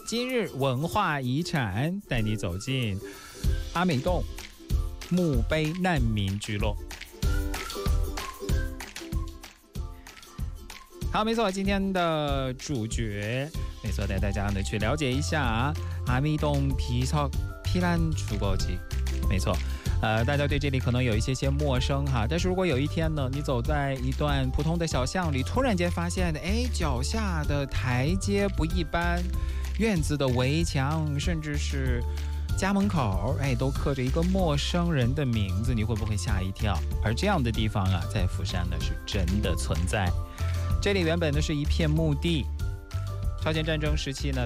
今日文化遗产，带你走进阿美洞墓碑难民聚落。好，没错，今天的主角，没错，带大家呢去了解一下阿美洞避难出国记。没错，大家对这里可能有一些陌生哈，但是如果有一天呢，你走在一段普通的小巷里，突然间发现，脚下的台阶不一般，院子的围墙，甚至是家门口，都刻着一个陌生人的名字，你会不会吓一跳？而这样的地方啊，在釜山呢是真的存在。这里原本呢是一片墓地，朝鲜战争时期呢，